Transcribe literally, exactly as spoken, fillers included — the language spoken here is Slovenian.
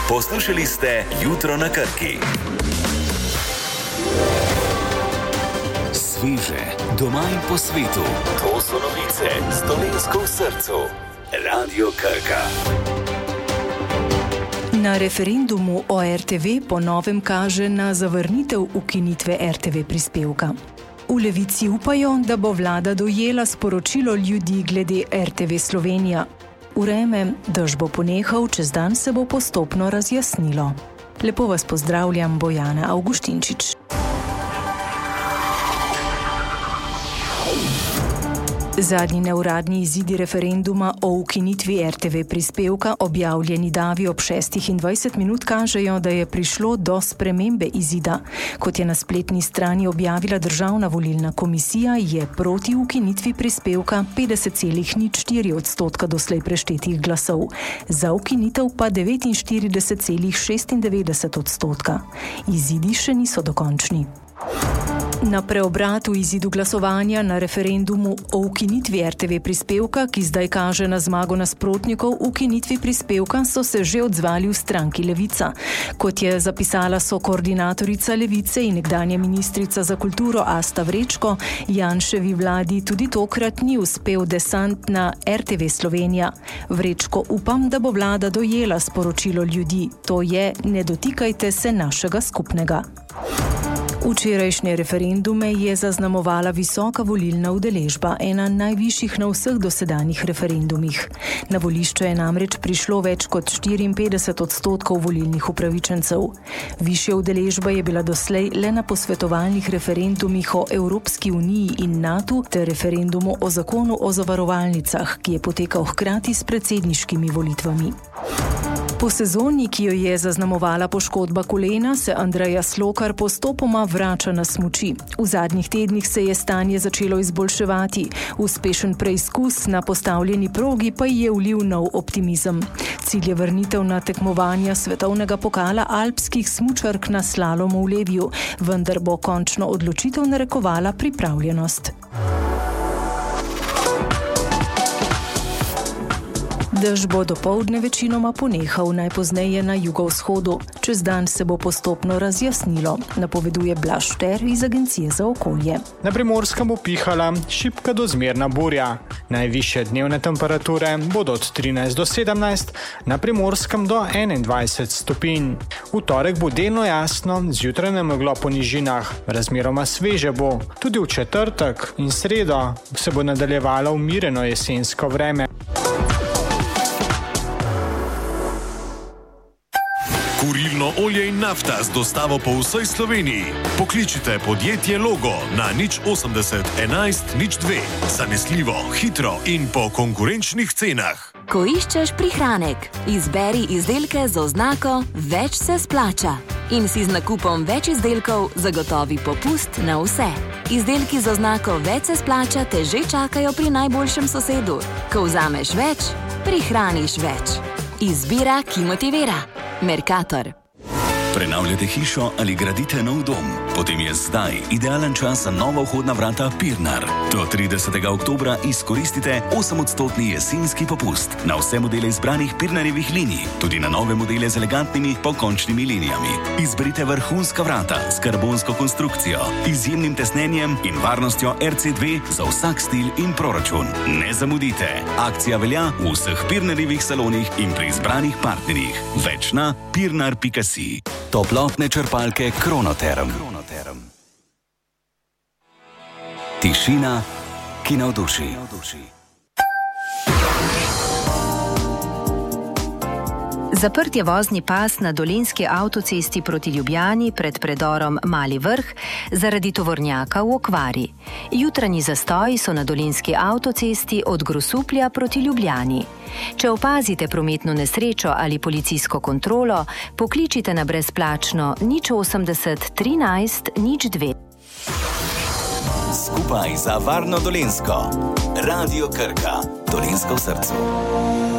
Poslušali ste Jutro na Krki. Sveže, doma in po svetu. To so novice s Dolenjsko v srcu. Radio Krka. Na referendumu o er te ve po novem kaže na zavrnitev ukinitve er te ve prispevka. V Levici upajo, da bo vlada dojela sporočilo ljudi glede er te ve Slovenija. Vreme, dež bo ponehal, čez dan se bo postopno razjasnilo. Lepo vas pozdravljam, Bojana Avguštinčič. Zadnji neuradni izidi referenduma o ukinitvi er te ve prispevka, objavljeni davi ob šestih in dvajset minut, kažejo, da je prišlo do spremembe izida. Kot je na spletni strani objavila Državna volilna komisija, je proti ukinitvi prispevka petdeset celih nič štiri odstotka doslej preštetih glasov, za ukinitev pa devetinštirideset celih šestindevetdeset odstotka. Izidi še niso dokončni. Na preobratu izidu glasovanja na referendumu o ukinitvi er te ve prispevka, ki zdaj kaže na zmago nasprotnikov ukinitvi prispevka, so se že odzvali v stranki Levica. Kot je zapisala sokoordinatorica Levice in nekdanja ministrica za kulturo Asta Vrečko, Janševi vladi tudi tokrat ni uspel desant na er te ve Slovenija. Vrečko, upam, da bo vlada dojela sporočilo ljudi, to je: ne dotikajte se našega skupnega. Včerajšnje referendume je zaznamovala visoka volilna udeležba, ena najvišjih na vseh dosedanjih referendumih. Na volišče je namreč prišlo več kot štiriinpetdeset odstotkov volilnih upravičencev. Višja udeležba je bila doslej le na posvetovalnih referendumih o Evropski uniji in natu ter referendumu o zakonu o zavarovalnicah, ki je potekal hkrati s predsedniškimi volitvami. Po sezoni, ki jo je zaznamovala poškodba kolena, se Andreja Slokar postopoma vrača na smuči. V zadnjih tednih se je stanje začelo izboljševati. Uspešen preizkus na postavljeni progi pa je vlil nov optimizem. Cilj je vrnitev na tekmovanja svetovnega pokala alpskih smučark na slalomu v Levju, vendar bo končno odločitev narekovala pripravljenost. Dež bo dopoldne večinoma ponehal, najpozneje na jugovzhodu. Čez dan se bo postopno razjasnilo, napoveduje Blaž Šter iz Agencije za okolje. Na Primorskem bo pihala šibka do zmerna burja. Najvišje dnevne temperature bodo od trinajst do sedemnajst, na Primorskem do enaindvajset stopinj. V torek bo delno jasno, zjutraj nameglo po nižinah, razmeroma sveže bo. Tudi v četrtek in sredo se bo nadaljevalo umireno jesensko vreme. Kurilno olje in nafta z dostavo po vsej Sloveniji. Pokličite podjetje Logo na nič osemdeset enajst nič dve. Zanesljivo, hitro in po konkurenčnih cenah. Ko iščeš prihranek, izberi izdelke z oznako Več se splača in si z nakupom več izdelkov zagotovi popust na vse. Izdelki z oznako Več se splača te že čakajo pri najboljšem sosedu. Ko vzameš več, prihraniš več. Izbira, ki motivira. Mercator. Prenavljate hišo ali gradite nov dom? Potem je zdaj idealen čas za nova vhodna vrata Pirnar. Do tridesetega oktobra izkoristite osemodstotni jesenski popust na vse modele izbranih Pirnarjevih linij, tudi na nove modele z elegantnimi pokončnimi linijami. Izberite vrhunska vrata s karbonsko konstrukcijo, izjemnim tesnenjem in varnostjo er ce dve za vsak stil in proračun. Ne zamudite. Akcija velja v vseh Pirnarjevih salonih in pri izbranih partnerjih. Več na pirnar pika si. Toplotne črpalke Kronoterm. Tišina, ki navduši. Zaprt je vozni pas na dolenjski avtocesti proti Ljubljani pred predorom Mali Vrh zaradi tovornjaka v okvari. Jutranji zastoji so na dolenjski avtocesti od Grosuplja proti Ljubljani. Če opazite prometno nesrečo ali policijsko kontrolo, pokličite na brezplačno nič osemdeset trinajst nič dve. Skupaj za varno Dolenjsko. Radio Krka. Dolenjsko v srcu.